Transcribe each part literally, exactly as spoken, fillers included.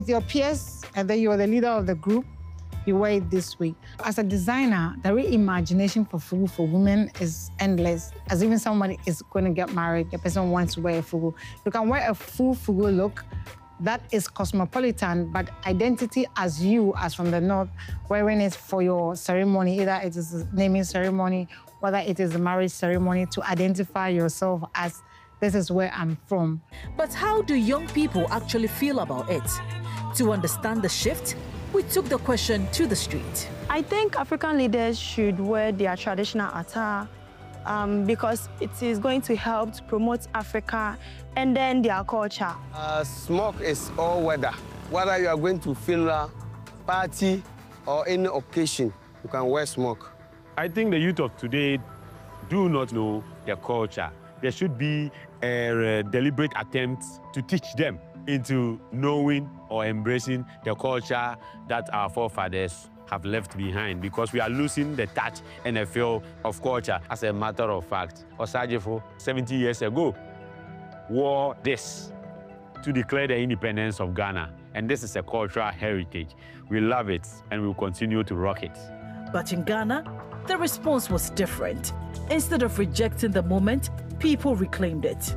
With your peers, and then you're the leader of the group, you wear it this way. As a designer, the reimagination for fugu for women is endless. As even somebody is going to get married, the person wants to wear a fugu. You can wear a full fugu look that is cosmopolitan, but identity as you, as from the North, wearing it for your ceremony, either it is a naming ceremony, whether it is a marriage ceremony, to identify yourself as, this is where I'm from. But how do young people actually feel about it? To understand the shift, we took the question to the street. I think African leaders should wear their traditional attire um, because it is going to help to promote Africa and then their culture. Uh, smoke is all weather. Whether you are going to funeral, party, or any occasion, you can wear smoke. I think the youth of today do not know their culture. There should be a, a deliberate attempt to teach them into knowing or embracing the culture that our forefathers have left behind, because we are losing the touch and the feel of culture. As a matter of fact, Osajifo, seventy years ago, wore this to declare the independence of Ghana. And this is a cultural heritage. We love it, and we will continue to rock it. But in Ghana, the response was different. Instead of rejecting the moment, people reclaimed it.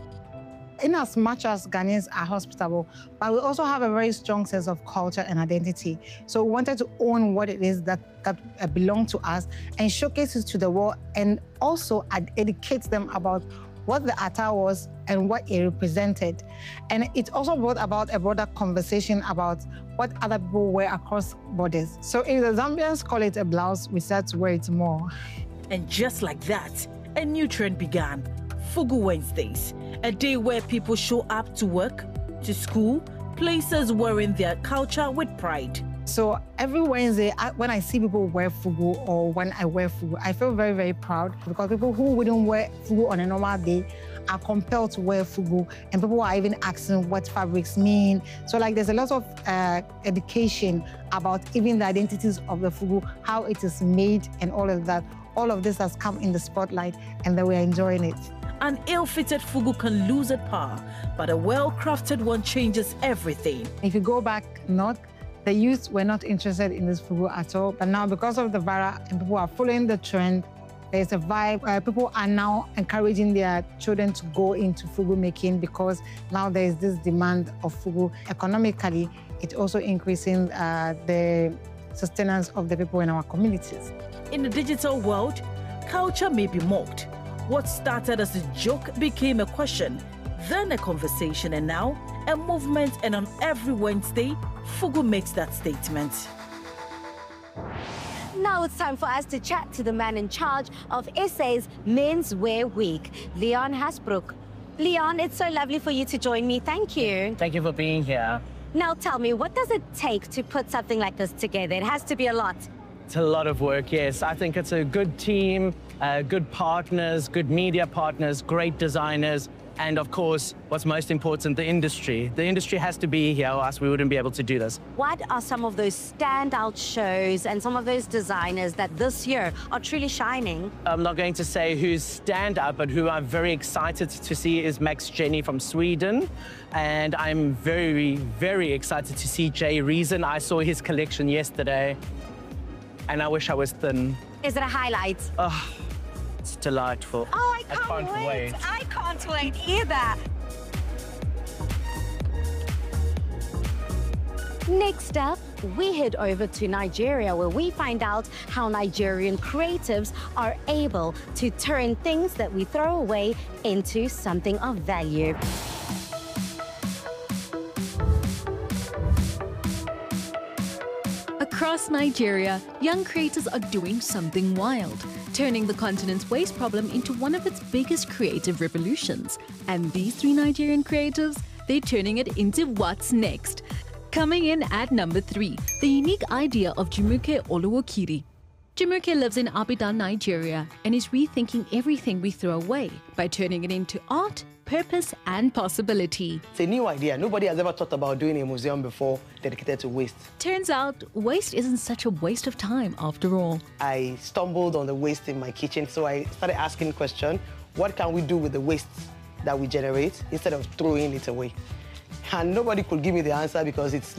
In as much as Ghanaians are hospitable, but we also have a very strong sense of culture and identity. So we wanted to own what it is that, that uh, belongs to us and showcase it to the world, and also educate them about what the attire was and what it represented. And it also brought about a broader conversation about what other people wear across borders. So if the Zambians call it a blouse, we start to wear it more. And just like that, a new trend began. Fugu Wednesdays, a day where people show up to work, to school, places wearing their culture with pride. So every Wednesday, I, when I see people wear fugu or when I wear fugu, I feel very, very proud, because people who wouldn't wear fugu on a normal day are compelled to wear fugu, and people are even asking what fabrics mean. So like there's a lot of uh, education about even the identities of the fugu, how it is made and all of that. All of this has come in the spotlight, and that we're enjoying it. An ill-fitted fugu can lose its power, but a well-crafted one changes everything. If you go back north, the youth were not interested in this fugu at all. But now, because of the Vara and people are following the trend, there's a vibe where people are now encouraging their children to go into fugu making, because now there is this demand of fugu. Economically, it's also increasing uh, the sustenance of the people in our communities. In the digital world, culture may be mocked. What started as a joke became a question, then a conversation, and now a movement. And on every Wednesday, fugu makes that statement. Now it's time for us to chat to the man in charge of S A's Men's Wear Week, Leon Hasbrook. Leon, it's so lovely for you to join me. Thank you. Thank you for being here. Now tell me, what does it take to put something like this together? It has to be a lot. It's a lot of work, yes. I think it's a good team, uh, good partners, good media partners, great designers, and of course, what's most important, the industry. The industry has to be here, or else we wouldn't be able to do this. What are some of those standout shows and some of those designers that this year are truly shining? I'm not going to say who's standout, but who I'm very excited to see is Max Jenny from Sweden. And I'm very, very excited to see Jay Reason. I saw his collection yesterday, and I wish I was thin. Is it a highlight? Oh, it's delightful. Oh, I can't, I can't wait. wait. I can't wait either. Next up, we head over to Nigeria, where we find out how Nigerian creatives are able to turn things that we throw away into something of value. Across Nigeria, young creators are doing something wild, turning the continent's waste problem into one of its biggest creative revolutions. And these three Nigerian creatives, they're turning it into what's next. Coming in at number three, the unique idea of Jimuke Oluwokiri. Jimuke lives in Abidan, Nigeria, and is rethinking everything we throw away by turning it into art, purpose, and possibility. It's a new idea. Nobody has ever thought about doing a museum before dedicated to waste. Turns out, waste isn't such a waste of time after all. I stumbled on the waste in my kitchen, so I started asking the question, what can we do with the waste that we generate instead of throwing it away? And nobody could give me the answer because it's